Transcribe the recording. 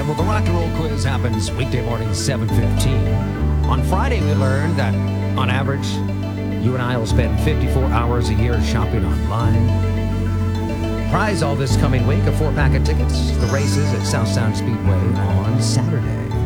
Well, the Rock and Roll Quiz happens weekday morning, 7:15. On Friday, we learned that, on average, you and I will spend 54 hours a year shopping online. Prize all this coming week, a 4-pack of tickets to the races at South Sound Speedway on Saturday.